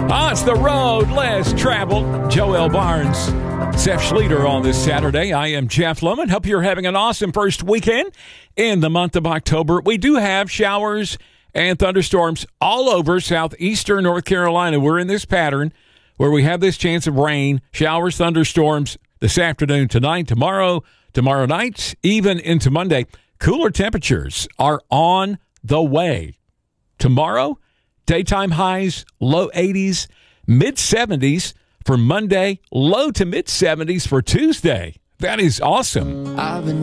It's the road less traveled. Joel Barnes, Seth Schleter on this Saturday. I am Jeff Lohman. Hope you're having an awesome first weekend in the month of October. We do have showers and thunderstorms all over southeastern North Carolina. We're in this pattern where we have this chance of rain, showers, thunderstorms this afternoon, tonight, tomorrow night, even into Monday. Cooler temperatures are on the way. Tomorrow, daytime highs, low 80s, mid 70s for Monday, low to mid 70s for Tuesday. That is awesome.